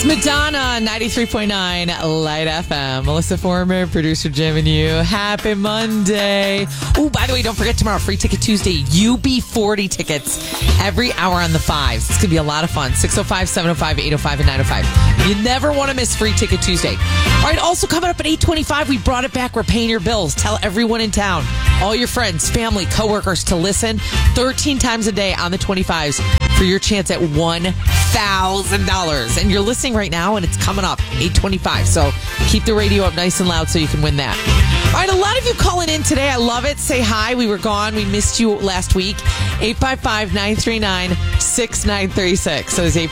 Madonna, 93.9 Light FM. Melissa Former, producer Jim and you. Happy Monday. Oh, by the way, don't forget tomorrow, Free Ticket Tuesday. UB40 tickets every hour on the fives. It's going to be a lot of fun. 605, 705, 805, and 905. You never want to miss Free Ticket Tuesday. All right, also coming up at 8:25, we brought it back. We're paying your bills. Tell everyone in town, all your friends, family, coworkers to listen 13 times a day on the 25s for your chance at $1,000. And you're listening right now, and it's coming up 8:25. So keep the radio up nice and loud so you can win that. All right, a lot of you calling in today. I love it. Say hi. We were gone. We missed you last week. 855-939-6936. So it's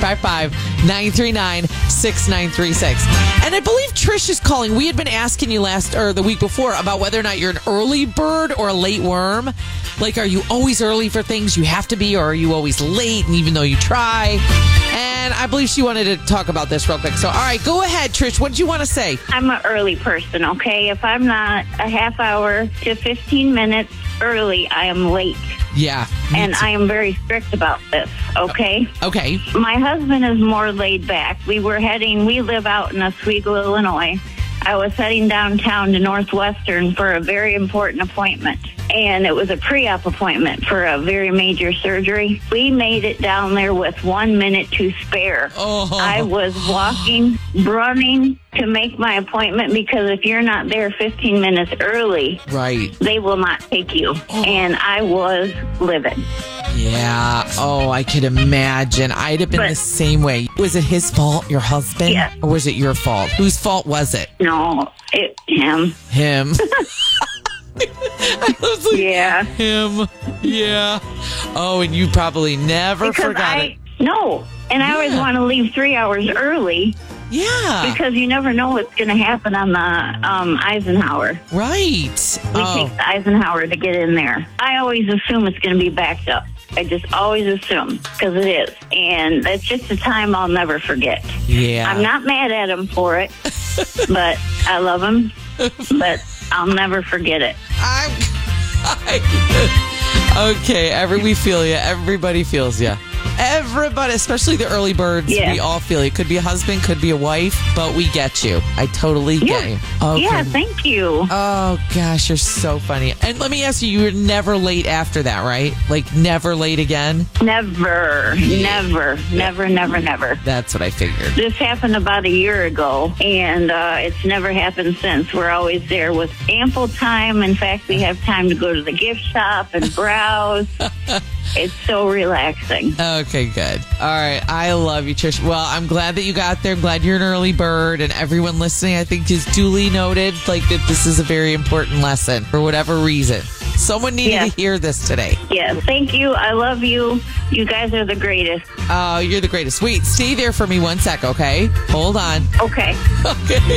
855-939-6936. And I believe Trish is calling. We had been asking you the week before about whether or not you're an early bird or a late worm. Like, are you always early for things you have to be, or are you always late, and even though you try? And I believe she wanted to talk about this real quick. So, all right, go ahead, Trish. What did you want to say? I'm an early person, okay? If I'm not a half hour to 15 minutes early, I am late. Yeah. And I am very strict about this, okay? Okay. My husband is more laid back. We live out in Oswego, Illinois. I was heading downtown to Northwestern for a very important appointment. And it was a pre-op appointment for a very major surgery. We made it down there with 1 minute to spare. Oh. I was walking, running to make my appointment because if you're not there 15 minutes early, right, they will not take you. Oh. And I was livid. Yeah. Oh, I could imagine. I'd have been the same way. Was it his fault, your husband? Yeah. Or was it your fault? Whose fault was it? No, him. Him. I was like, yeah. Him. Yeah. Oh, and you probably never forgot it. No. And I always want to leave 3 hours early. Yeah. Because you never know what's going to happen on the Eisenhower. Right. We take the Eisenhower to get in there. I always assume it's going to be backed up. I just always assume, because it is. And that's just a time I'll never forget. Yeah. I'm not mad at him for it, but I love him. But I'll never forget it. Okay, we feel you. Everybody feels you. Everybody, especially the early birds, we all feel you. Could be a husband, could be a wife, but we get you. I totally get you. Okay. Yeah, thank you. Oh, gosh, you're so funny. And let me ask you, you were never late after that, right? Like, never late again? Never. That's what I figured. This happened about a year ago, and it's never happened since. We're always there with ample time. In fact, we have time to go to the gift shop and browse. It's so relaxing. Okay, good. All right. I love you, Trish. Well, I'm glad that you got there. I'm glad you're an early bird. And everyone listening, I think, is duly noted like that this is a very important lesson for whatever reason. Someone needed to hear this today. Yeah, thank you. I love you. You guys are the greatest. Oh, you're the greatest. Wait, stay there for me 1 sec, okay? Hold on. Okay. Okay.